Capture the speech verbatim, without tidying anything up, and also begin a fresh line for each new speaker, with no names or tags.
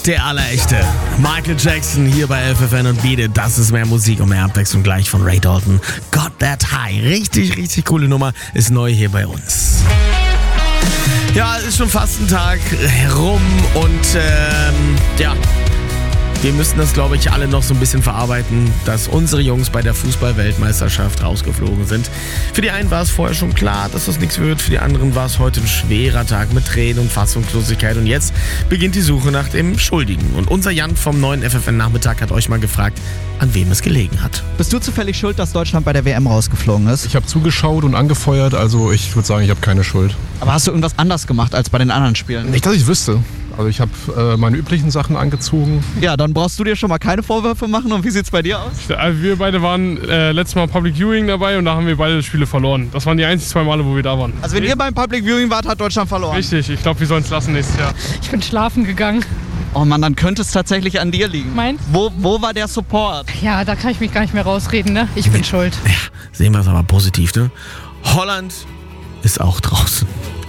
der Allerechte. Michael Jackson hier bei F F N und Beat It. Das ist mehr Musik und mehr Abwechslung gleich von Ray Dalton. Got That High. Richtig, richtig coole Nummer. Ist neu hier bei uns. Ja, ist schon fast ein Tag herum und ähm, ja, wir müssen das, glaube ich, alle noch so ein bisschen verarbeiten, dass unsere Jungs bei der Fußball-Weltmeisterschaft rausgeflogen sind. Für die einen war es vorher schon klar, dass das nichts wird. Für die anderen war es heute ein schwerer Tag mit Tränen und Fassungslosigkeit. Und jetzt beginnt die Suche nach dem Schuldigen. Und unser Jan vom neuen F F N-Nachmittag hat euch mal gefragt, an wem es gelegen hat.
Bist du zufällig schuld, dass Deutschland bei der W M rausgeflogen ist?
Ich habe zugeschaut und angefeuert, also ich würde sagen, ich habe keine Schuld.
Aber hast du irgendwas anders gemacht als bei den anderen Spielen?
Nicht, dass ich wüsste. Also ich habe äh, meine üblichen Sachen angezogen.
Ja, dann brauchst du dir schon mal keine Vorwürfe machen. Und wie sieht's bei dir aus?
Also wir beide waren äh, letztes Mal Public Viewing dabei und da haben wir beide Spiele verloren. Das waren die einzigen zwei Male, wo wir da waren.
Also wenn ihr beim Public Viewing wart, hat Deutschland verloren?
Richtig, ich glaube, wir sollen es lassen nächstes Jahr.
Ich bin schlafen gegangen.
Oh Mann, dann könnte es tatsächlich an dir liegen.
Meins?
Wo, wo war der Support?
Ja, da kann ich mich gar nicht mehr rausreden, ne? Ich bin schuld.
Ja, sehen wir es aber positiv, ne? Holland ist auch draußen.